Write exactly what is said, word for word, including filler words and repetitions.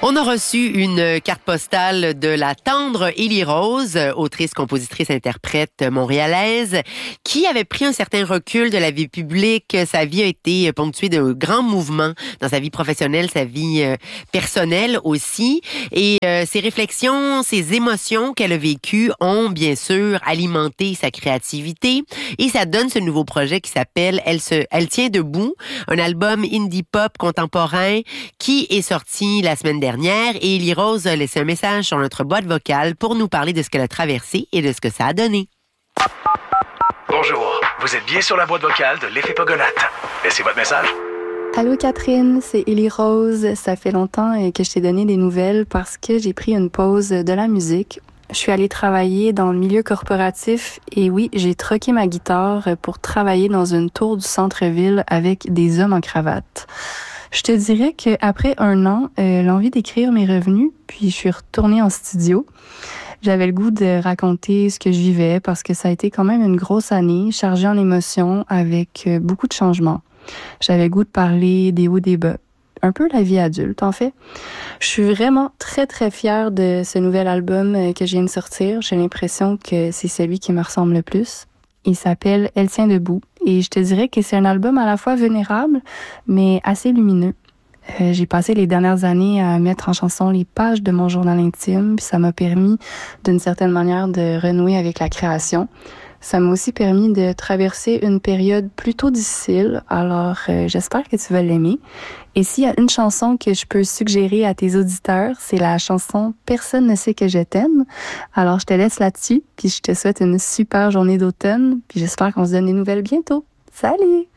On a reçu une carte postale de la tendre Élie Rose, autrice, compositrice, interprète montréalaise, qui avait pris un certain recul de la vie publique. Sa vie a été ponctuée de grands mouvements dans sa vie professionnelle, sa vie euh, personnelle aussi. Et euh, ses réflexions, ses émotions qu'elle a vécues ont bien sûr alimenté sa créativité. Et ça donne ce nouveau projet qui s'appelle Elle se, Elle tient debout, un album indie pop contemporain qui est sorti la semaine dernière. Et Élie Rose a laissé un message sur notre boîte vocale pour nous parler de ce qu'elle a traversé et de ce que ça a donné. Bonjour, vous êtes bien sur la boîte vocale de l'Effet Pogonate. Laissez votre message. Allô Catherine, c'est Élie Rose. Ça fait longtemps que je t'ai donné des nouvelles parce que j'ai pris une pause de la musique. Je suis allée travailler dans le milieu corporatif et oui, j'ai troqué ma guitare pour travailler dans une tour du centre-ville avec des hommes en cravate. Je te dirais qu'après un an, euh, l'envie d'écrire m'est revenue, puis je suis retournée en studio. J'avais le goût de raconter ce que je vivais parce que ça a été quand même une grosse année, chargée en émotions, avec euh, beaucoup de changements. J'avais le goût de parler des hauts, des bas. Un peu la vie adulte, en fait. Je suis vraiment très, très fière de ce nouvel album euh, que je viens de sortir. J'ai l'impression que c'est celui qui me ressemble le plus. Il s'appelle Elle tient debout et je te dirais que c'est un album à la fois vulnérable, mais assez lumineux. Euh, j'ai passé les dernières années à mettre en chanson les pages de mon journal intime, puis ça m'a permis d'une certaine manière de renouer avec la création. Ça m'a aussi permis de traverser une période plutôt difficile, alors euh, j'espère que tu vas l'aimer. Et s'il y a une chanson que je peux suggérer à tes auditeurs, c'est la chanson « Personne ne sait que je t'aime ». Alors je te laisse là-dessus, puis je te souhaite une super journée d'automne, puis j'espère qu'on se donne des nouvelles bientôt. Salut!